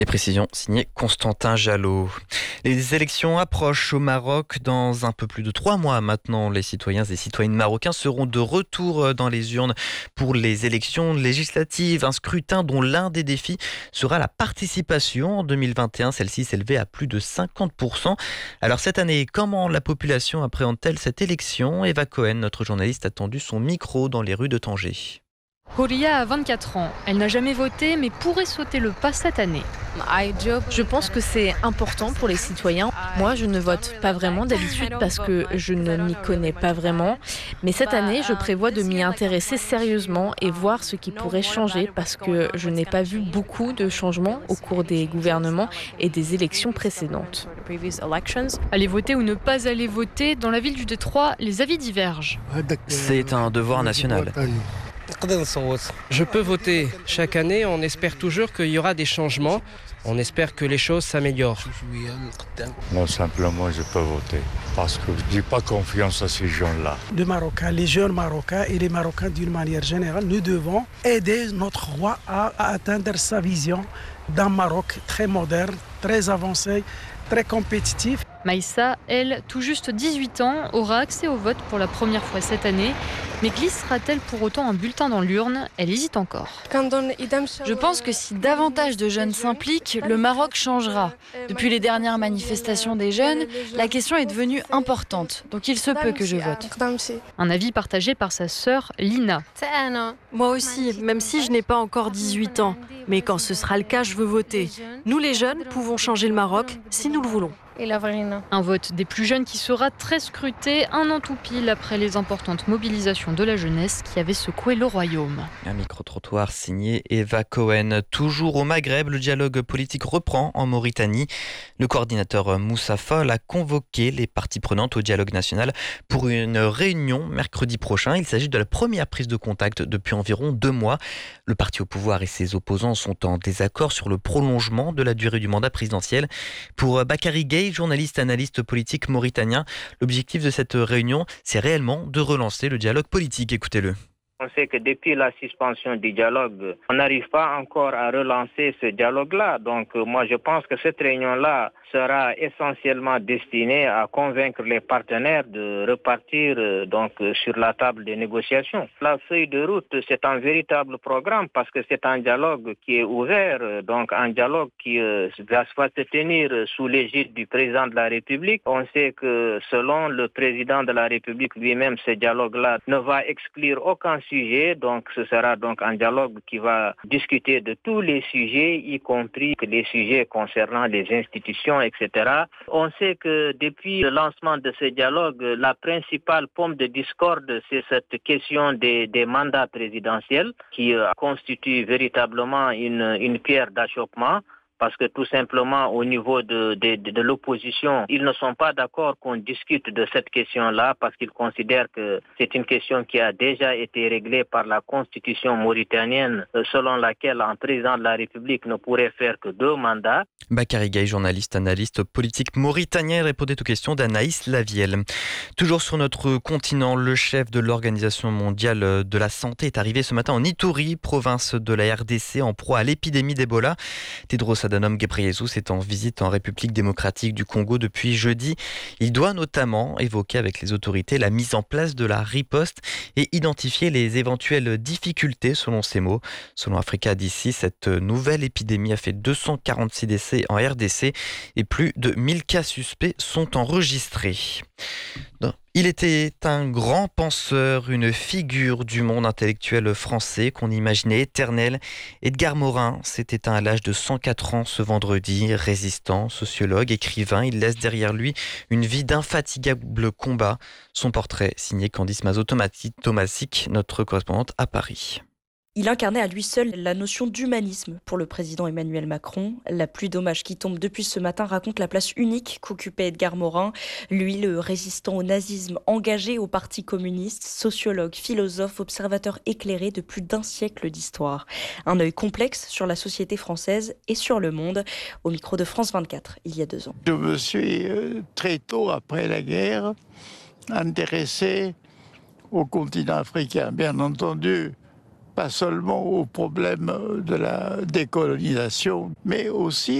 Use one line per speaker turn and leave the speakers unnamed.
Les précisions signées Constantin Jallot. Les élections approchent au Maroc dans un peu plus de 3 mois maintenant. Les citoyens et citoyennes marocains seront de retour dans les urnes pour les élections législatives. Un scrutin dont l'un des défis sera la participation. En 2021, celle-ci s'élevait à plus de 50%. Alors cette année, comment la population appréhende-t-elle cette élection? Eva Cohen, notre journaliste, a tendu son micro dans les rues de Tanger.
Horia a 24 ans. Elle n'a jamais voté mais pourrait sauter le pas cette année.
Je pense que c'est important pour les citoyens. Moi, je ne vote pas vraiment d'habitude parce que je ne m'y connais pas vraiment. Mais cette année, je prévois de m'y intéresser sérieusement et voir ce qui pourrait changer parce que je n'ai pas vu beaucoup de changements au cours des gouvernements et des élections précédentes.
Aller voter ou ne pas aller voter, dans la ville du Détroit, les avis divergent.
C'est un devoir national.
Je peux voter. Chaque année, on espère toujours qu'il y aura des changements. On espère que les choses s'améliorent.
Non, simplement, je peux voter. Parce que je n'ai pas confiance à ces gens-là.
Les Marocains, les jeunes Marocains et les Marocains d'une manière générale, nous devons aider notre roi à atteindre sa vision d'un Maroc très moderne, très avancé, très compétitif.
Maïssa, elle, tout juste 18 ans, aura accès au vote pour la première fois cette année. Mais glissera-t-elle pour autant un bulletin dans l'urne? Elle hésite encore.
Je pense que si davantage de jeunes s'impliquent, le Maroc changera. Depuis les dernières manifestations des jeunes, la question est devenue importante. Donc il se peut que je vote.
Un avis partagé par sa sœur Lina.
Moi aussi, même si je n'ai pas encore 18 ans. Mais quand ce sera le cas, je veux voter. Nous les jeunes pouvons changer le Maroc si nous le voulons.
Un vote des plus jeunes qui sera très scruté, un an tout pile après les importantes mobilisations de la jeunesse qui avaient secoué le royaume.
Un micro-trottoir signé Eva Cohen. Toujours au Maghreb, le dialogue politique reprend en Mauritanie. Le coordinateur Moussa Fall a convoqué les parties prenantes au dialogue national pour une réunion mercredi prochain. Il s'agit de la première prise de contact depuis environ 2 mois. Le parti au pouvoir et ses opposants sont en désaccord sur le prolongement de la durée du mandat présidentiel. Pour Bakary Gueye, journaliste analyste politique mauritanien, l'objectif de cette réunion, c'est réellement de relancer le dialogue politique. Écoutez-le.
On sait que depuis la suspension du dialogue, on n'arrive pas encore à relancer ce dialogue-là. Donc moi je pense que cette réunion-là sera essentiellement destinée à convaincre les partenaires de repartir sur la table des négociations. La feuille de route, c'est un véritable programme parce que c'est un dialogue qui est ouvert, donc un dialogue qui va se tenir sous l'égide du président de la République. On sait que selon le président de la République lui-même, ce dialogue-là ne va exclure aucun sujet, donc ce sera donc un dialogue qui va discuter de tous les sujets, y compris les sujets concernant les institutions, etc. On sait que depuis le lancement de ce dialogue, la principale pomme de discorde, c'est cette question des mandats présidentiels qui constitue véritablement une pierre d'achoppement. Parce que tout simplement, au niveau de l'opposition, ils ne sont pas d'accord qu'on discute de cette question-là parce qu'ils considèrent que c'est une question qui a déjà été réglée par la constitution mauritanienne, selon laquelle un président de la République ne pourrait faire que 2 mandats.
Bakary Gueye, journaliste, analyste politique mauritanien, répondait aux questions d'Anaïs Lavielle. Toujours sur notre continent, le chef de l'Organisation mondiale de la santé est arrivé ce matin en Ituri, province de la RDC, en proie à l'épidémie d'Ebola. Tedros Adhanom Ghebreyesus est en visite en République démocratique du Congo depuis jeudi. Il doit notamment évoquer avec les autorités la mise en place de la riposte et identifier les éventuelles difficultés selon ses mots. Selon Africa DC, cette nouvelle épidémie a fait 246 décès en RDC et plus de 1000 cas suspects sont enregistrés. Il était un grand penseur, une figure du monde intellectuel français qu'on imaginait éternel. Edgar Morin s'est éteint à l'âge de 104 ans ce vendredi. Résistant, sociologue, écrivain, il laisse derrière lui une vie d'infatigable combat. Son portrait signé Candice Mazot-Tomasic, notre correspondante à Paris.
Il incarnait à lui seul la notion d'humanisme pour le président Emmanuel Macron. La pluie d'hommages qui tombe depuis ce matin raconte la place unique qu'occupait Edgar Morin. Lui, le résistant au nazisme, engagé au Parti communiste, sociologue, philosophe, observateur éclairé de plus d'1 siècle d'histoire. Un œil complexe sur la société française et sur le monde. Au micro de France 24, il y a 2 ans.
Je me suis très tôt après la guerre intéressé au continent africain. Bien entendu, pas seulement au problème de la décolonisation, mais aussi